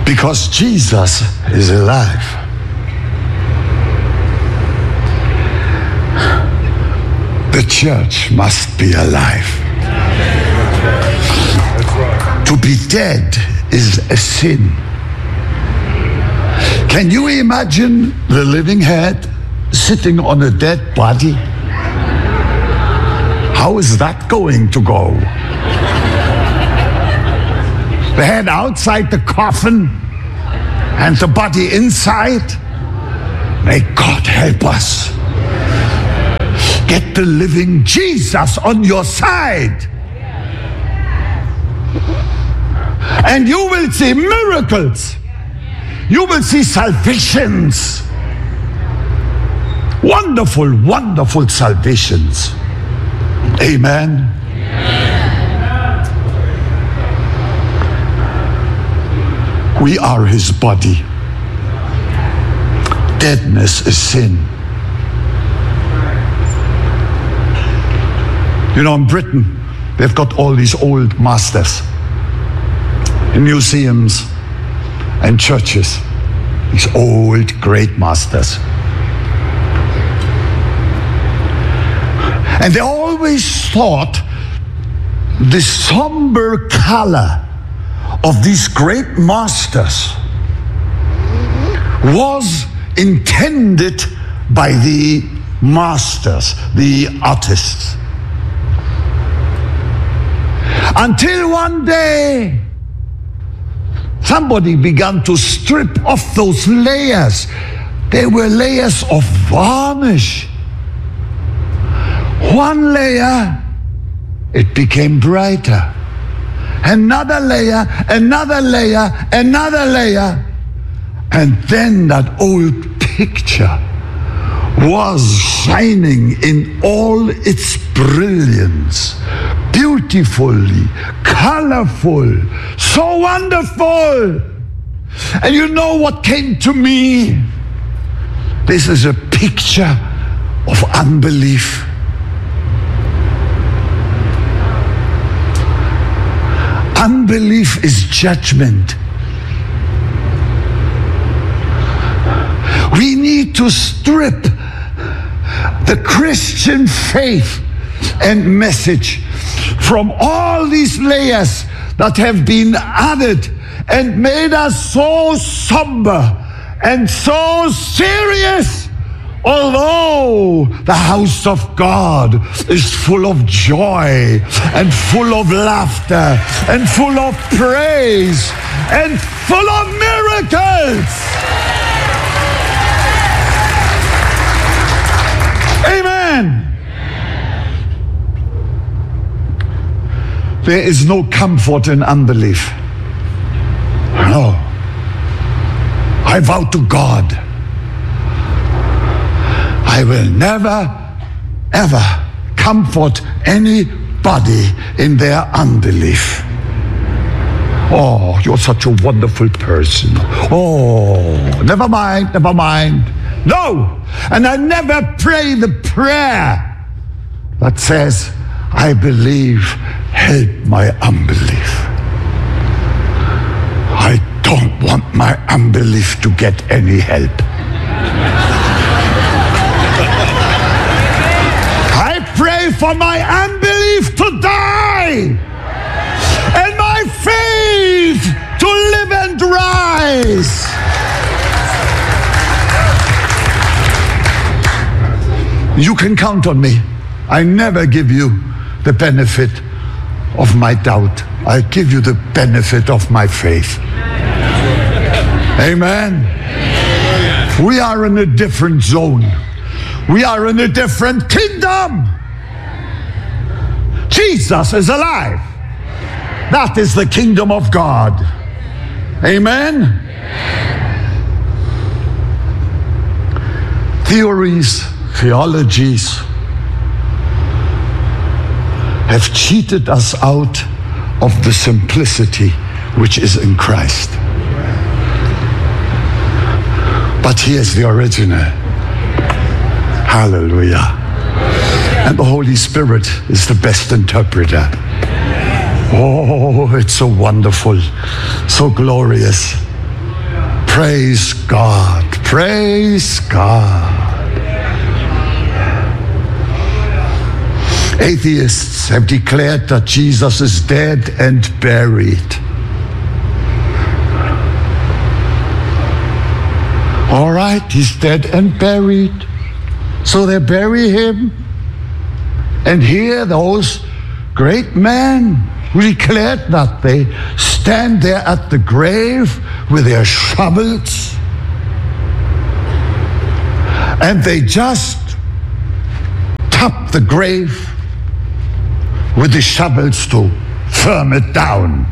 Because Jesus is alive. The church must be alive. To be dead is a sin. Can you imagine the living head sitting on a dead body? How is that going to go? The head outside the coffin and the body inside? May God help us. Get the living Jesus on your side. And you will see miracles. You will see salvations. Wonderful, wonderful salvations. Amen. We are his body. Deadness is sin. You know, in Britain, they've got all these old masters in museums and churches. These old great masters. And they always thought the somber color of these great masters was intended by the masters, the artists. Until one day, somebody began to strip off those layers. They were layers of varnish. One layer, it became brighter. Another layer, another layer, another layer. And then that old picture was shining in all its brilliance. Beautifully, colorful, so wonderful. And you know what came to me? This is a picture of unbelief. Unbelief is judgment. We need to strip the Christian faith and message from all these layers that have been added and made us so somber and so serious. Although the house of God is full of joy and full of laughter and full of praise and full of miracles. Amen. There is no comfort in unbelief. No. I vow to God, I will never, ever comfort anybody in their unbelief. Oh, you're such a wonderful person. Oh, never mind, never mind. No! And I never pray the prayer that says, I believe, help my unbelief. I don't want my unbelief to get any help. I pray for my unbelief to die and my faith to live and rise. You can count on me. I never give you the benefit of my doubt. I give you the benefit of my faith. Amen. We are in a different zone. We are in a different kingdom. Jesus is alive. That is the kingdom of God. Amen. Theories, theologies have cheated us out of the simplicity which is in Christ. But he is the original. Hallelujah. And the Holy Spirit is the best interpreter. Oh, it's so wonderful, so glorious. Praise God. Praise God. Atheists have declared that Jesus is dead and buried. All right, he's dead and buried. So they bury him. And here those great men who declared that, they stand there at the grave with their shovels, and they just tap the grave with the shovels to firm it down.